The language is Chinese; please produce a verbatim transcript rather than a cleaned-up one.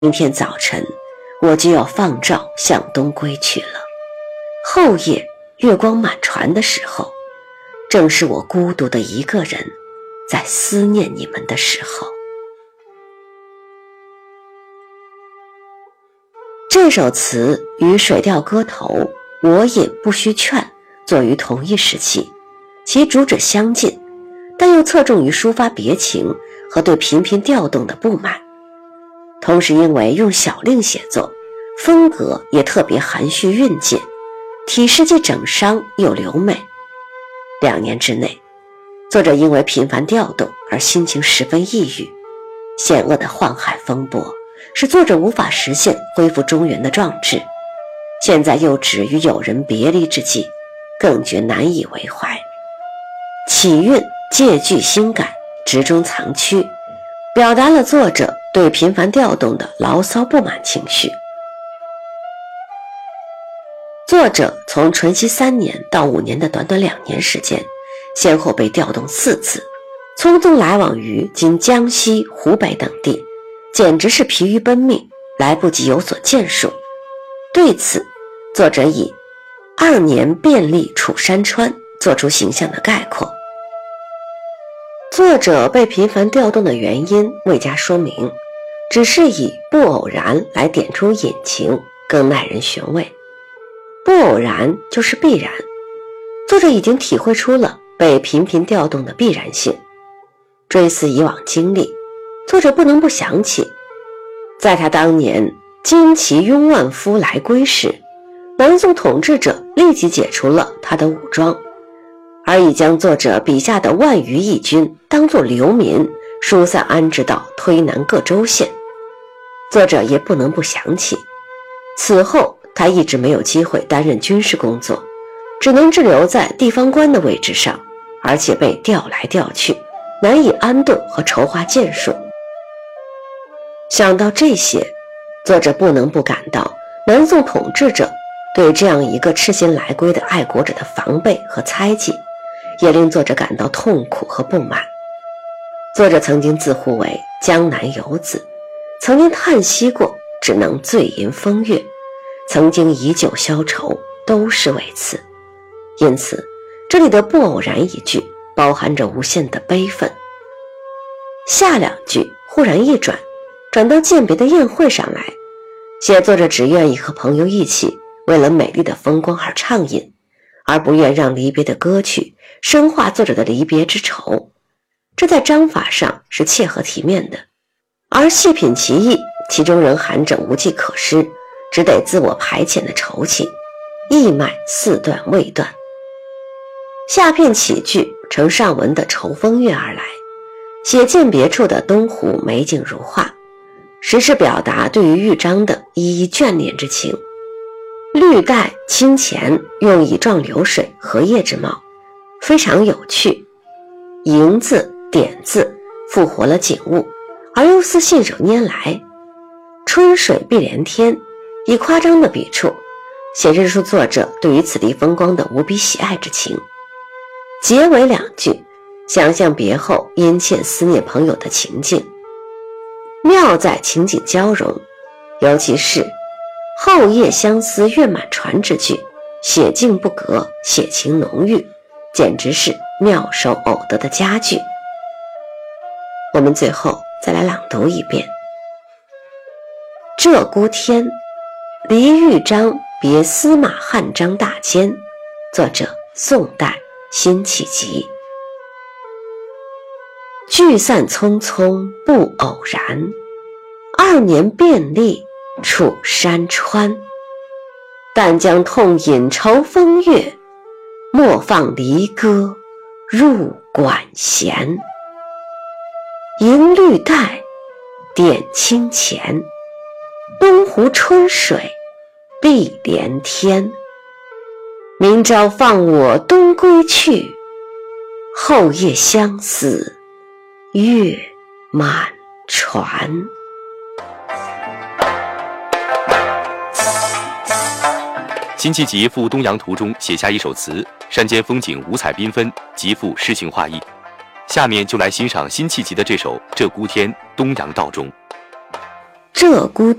明天早晨我就要放照向东归去了。后夜月光满船的时候，正是我孤独的一个人在思念你们的时候。这首词与《水调歌头》我也不须劝作于同一时期，其主旨相近，但又侧重于抒发别情和对频频调动的不满。同时因为用小令写作，风格也特别含蓄蕴藉，体式既整伤又流美。两年之内，作者因为频繁调动而心情十分抑郁。险恶的宦海风波使作者无法实现恢复中原的壮志，现在又止于友人别离之际，更觉难以为怀。起韵借据新感，直中藏曲，表达了作者对频繁调动的牢骚不满情绪。作者从淳熙三年到五年的短短两年时间，先后被调动四次，匆匆来往于今江西、湖北等地，简直是疲于奔命，来不及有所建树。对此，作者以二年便利处山川做出形象的概括。作者被频繁调动的原因未加说明，只是以不偶然来点出隐情，更耐人寻味。不偶然就是必然，作者已经体会出了被频频调动的必然性。追思以往经历，作者不能不想起，在他当年旌旗拥万夫来归时，南宋统治者立即解除了他的武装，而已将作者笔下的万余义军当作流民，疏散安置到推南各州县。作者也不能不想起，此后他一直没有机会担任军事工作，只能滞留在地方官的位置上，而且被调来调去，难以安顿和筹划建树。想到这些，作者不能不感到南宋统治者对这样一个赤心来归的爱国者的防备和猜忌，也令作者感到痛苦和不满。作者曾经自呼为江南游子，曾经叹息过只能醉吟风月，曾经以酒消愁，都是为此。因此这里的不偶然一句包含着无限的悲愤。下两句忽然一转，转到饯别的宴会上来，写作者只愿意和朋友一起为了美丽的风光而畅饮，而不愿让离别的歌曲深化作者的离别之愁。这在章法上是切合题面的，而细品其意，其中仍含着无计可施，只得自我排遣的愁情，一脉四段未断。下片起句承上文的愁风月而来，写饯别处的东湖美景如画，实是表达对于豫章的依依眷恋之情。绿带清浅，用以状流水荷叶之貌，非常有趣。迎字点字复活了景物，而又似信手拈来。春水碧连天，以夸张的笔触显示出作者对于此地风光的无比喜爱之情。结尾两句想象别后殷切思念朋友的情境，妙在情景交融，尤其是后夜相思月满船之句，写境不隔，写情浓郁，简直是妙手偶得的佳句。我们最后再来朗读一遍。鹧鸪天，离豫章别司马汉章大监，作者宋代辛弃疾。聚散匆匆不偶然，二年便利处山川。但将痛饮愁风月，莫放离歌入管弦。迎绿带，点清浅，东湖春水碧连天。明朝放我东归去，后夜相思月满船。 辛弃疾赴东洋途中写下一首词，山间风景五彩缤纷，极富诗情画意。下面就来欣赏辛弃疾的这首《鹧鸪天·东洋道中》。 鹧鸪